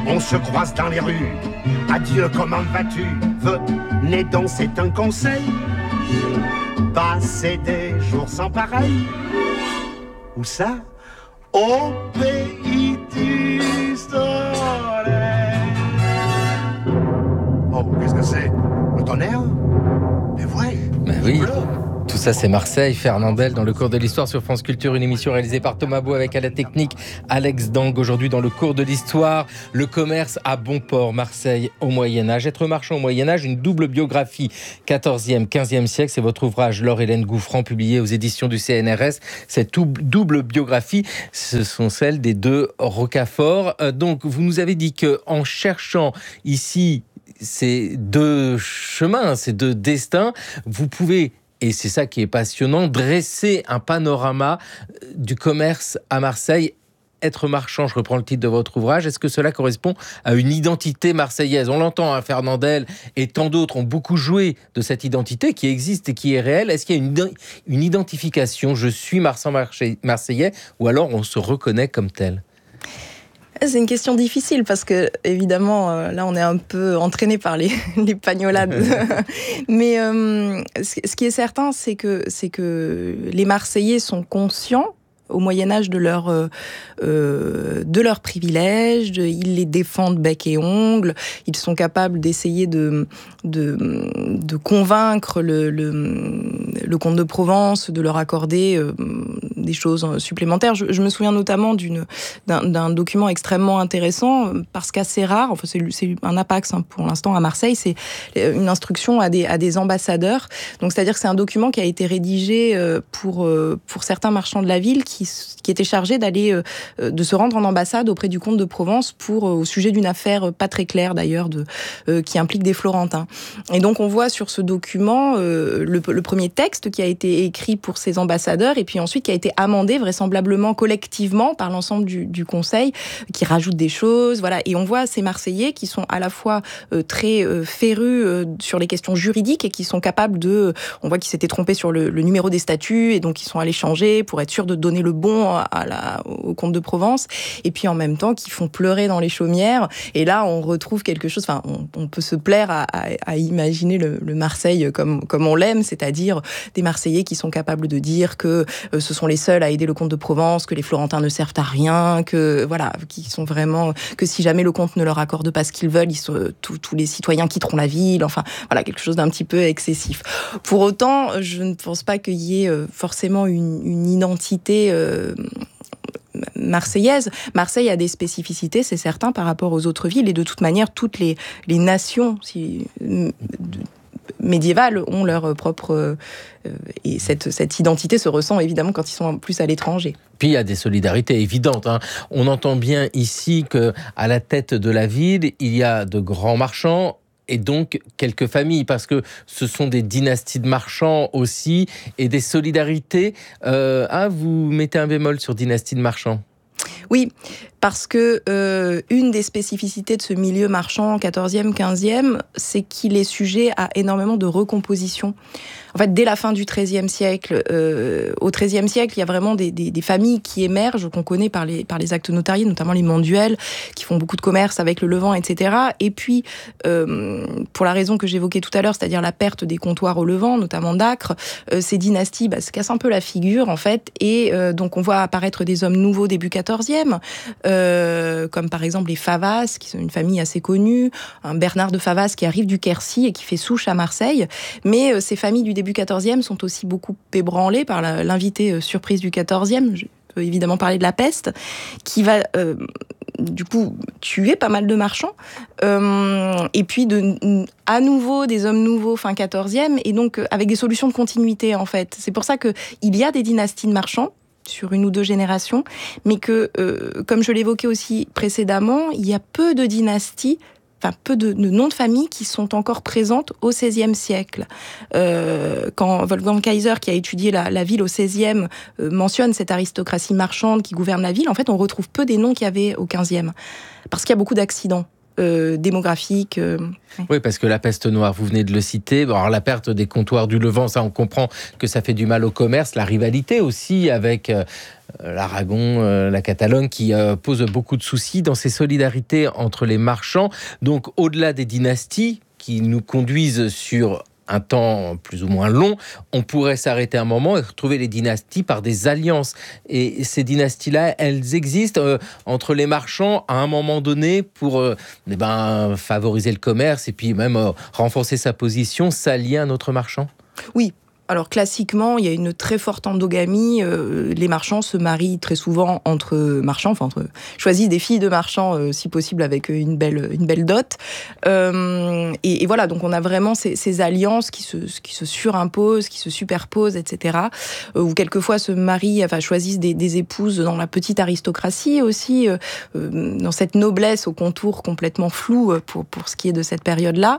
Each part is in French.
on se croise dans les rues. Adieu, comment vas-tu? Venez donc, c'est un conseil. Passer des jours sans pareil. Où ça? Au pays du soleil. Oh, qu'est-ce que c'est? Le tonnerre? Mais ouais. Ben oui. Tout ça, c'est Marseille. Fernandel dans le cours de l'histoire sur France Culture, une émission réalisée par Thomas Beau avec à la technique Alex Dang. Aujourd'hui, dans le cours de l'histoire, le commerce à bon port, Marseille au Moyen-Âge. Être marchand au Moyen-Âge, une double biographie 14e, 15e siècle. C'est votre ouvrage, Laure-Hélène Gouffran, publié aux éditions du CNRS. Cette double biographie, ce sont celles des deux Rocafort. Donc, vous nous avez dit qu'en cherchant ici ces deux chemins, ces deux destins, vous pouvez, et c'est ça qui est passionnant, dresser un panorama du commerce à Marseille. Être marchand, je reprends le titre de votre ouvrage, est-ce que cela correspond à une identité marseillaise? On l'entend, Fernandel et tant d'autres ont beaucoup joué de cette identité qui existe et qui est réelle. Est-ce qu'il y a une identification, je suis marseillais, ou alors on se reconnaît comme tel? C'est une question difficile parce que, évidemment, là, on est un peu entraîné par les pagnolades. Mais ce qui est certain, c'est que les Marseillais sont conscients au Moyen-Âge de leurs privilèges, ils les défendent bec et ongles, ils sont capables d'essayer de convaincre le comte de Provence de leur accorder des choses supplémentaires. Je me souviens notamment d'un document extrêmement intéressant, parce qu'assez rare, enfin c'est un apax pour l'instant à Marseille, c'est une instruction à des ambassadeurs. Donc c'est-à-dire que c'est un document qui a été rédigé pour certains marchands de la ville qui étaient chargés de se rendre en ambassade auprès du comte de Provence au sujet d'une affaire pas très claire d'ailleurs qui implique des Florentins. Et donc on voit sur ce document le premier texte qui a été écrit pour ces ambassadeurs et puis ensuite qui a été amendé vraisemblablement collectivement par l'ensemble du conseil, qui rajoute des choses, voilà. Et on voit ces Marseillais qui sont à la fois très férus sur les questions juridiques et qui sont capables on voit qu'ils s'étaient trompés sur le numéro des statuts et donc ils sont allés changer pour être sûrs de donner le bon au comte de Provence, et puis en même temps qui font pleurer dans les chaumières. Et là on retrouve quelque chose, enfin on peut se plaire à imaginer le Marseille comme on l'aime, c'est-à-dire des Marseillais qui sont capables de dire que ce sont les seuls à aider le comte de Provence, que les Florentins ne servent à rien, que voilà, qui sont vraiment, que si jamais le comte ne leur accorde pas ce qu'ils veulent, tous les citoyens quitteront la ville. Enfin voilà, quelque chose d'un petit peu excessif. Pour autant, je ne pense pas qu'il y ait forcément une identité marseillaise. Marseille a des spécificités, c'est certain, par rapport aux autres villes, et de toute manière, toutes les nations médiévales ont leur propre... et cette identité se ressent évidemment quand ils sont plus à l'étranger. Puis il y a des solidarités évidentes. On entend bien ici qu'à la tête de la ville, il y a de grands marchands, et donc quelques familles, parce que ce sont des dynasties de marchands aussi, et des solidarités. Vous mettez un bémol sur dynastie de marchands? Oui, parce que une des spécificités de ce milieu marchand 14e, 15e, c'est qu'il est sujet à énormément de recomposition. En fait, dès la fin du XIIIe siècle, au XIIIe siècle, il y a vraiment des familles qui émergent, qu'on connaît par les actes notariés, notamment les Manduel, qui font beaucoup de commerce avec le Levant, etc. Et puis, pour la raison que j'évoquais tout à l'heure, c'est-à-dire la perte des comptoirs au Levant, notamment d'Acre, ces dynasties se cassent un peu la figure, en fait, et donc on voit apparaître des hommes nouveaux début 14e, comme par exemple les Favas, qui sont une famille assez connue, un Bernard de Favas qui arrive du Quercy et qui fait souche à Marseille. Mais ces familles du début 14e sont aussi beaucoup ébranlées par l'invité surprise du 14e. Je peux évidemment parler de la peste, qui va du coup tuer pas mal de marchands. Et puis à nouveau des hommes nouveaux fin 14e, et donc avec des solutions de continuité en fait. C'est pour ça qu'il y a des dynasties de marchands sur une ou deux générations, mais que, comme je l'évoquais aussi précédemment, il y a peu de dynasties, peu de noms de famille qui sont encore présentes au XVIe siècle. Quand Wolfgang Kaiser, qui a étudié la ville au XVIe, mentionne cette aristocratie marchande qui gouverne la ville, en fait, on retrouve peu des noms qu'il y avait au XVe, parce qu'il y a beaucoup d'accidents. démographique. Oui, parce que la peste noire, vous venez de le citer. Bon, alors la perte des comptoirs du Levant, ça on comprend que ça fait du mal au commerce. La rivalité aussi avec l'Aragon, la Catalogne, qui pose beaucoup de soucis dans ces solidarités entre les marchands. Donc au-delà des dynasties qui nous conduisent sur un temps plus ou moins long, on pourrait s'arrêter un moment et retrouver les dynasties par des alliances. Et ces dynasties-là, elles existent entre les marchands à un moment donné pour favoriser le commerce et puis même renforcer sa position, s'allier à un autre marchand. Oui. Alors classiquement, il y a une très forte endogamie. Les marchands se marient très souvent entre marchands, choisissent des filles de marchands, si possible avec une belle dot. Et voilà, donc on a vraiment ces alliances qui se surimposent, qui se superposent, etc. Ou quelquefois choisissent des épouses dans la petite aristocratie aussi, dans cette noblesse au contour complètement flou pour ce qui est de cette période-là.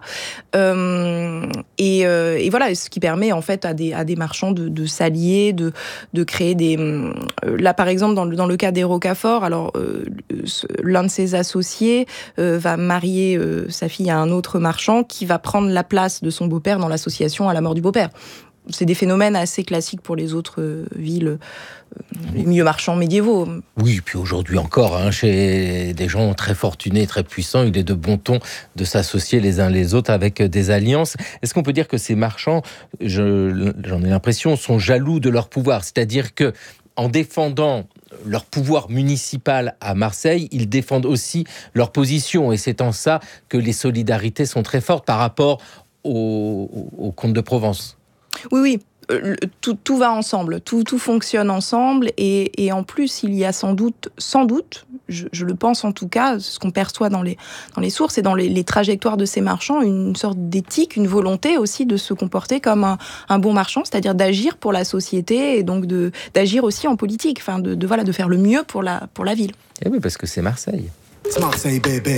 Et voilà, ce qui permet en fait à des marchands de s'allier, de créer des... Là, par exemple, dans le cas des Rocafort, alors l'un de ses associés va marier sa fille à un autre marchand qui va prendre la place de son beau-père dans l'association à la mort du beau-père. C'est des phénomènes assez classiques pour les autres villes, les milieux marchands médiévaux. Oui, puis aujourd'hui encore, chez des gens très fortunés, très puissants, il est de bon ton de s'associer les uns les autres avec des alliances. Est-ce qu'on peut dire que ces marchands, j'en ai l'impression, sont jaloux de leur pouvoir ? C'est-à-dire que en défendant leur pouvoir municipal à Marseille, ils défendent aussi leur position. Et c'est en ça que les solidarités sont très fortes par rapport au comte de Provence. Oui. Tout va ensemble, tout fonctionne ensemble, et en plus il y a sans doute, je le pense en tout cas, ce qu'on perçoit dans les sources et dans les trajectoires de ces marchands, une sorte d'éthique, une volonté aussi de se comporter comme un bon marchand, c'est-à-dire d'agir pour la société et donc d'agir aussi en politique, de faire le mieux pour la ville. Et oui, parce que c'est Marseille. C'est Marseille, bébé.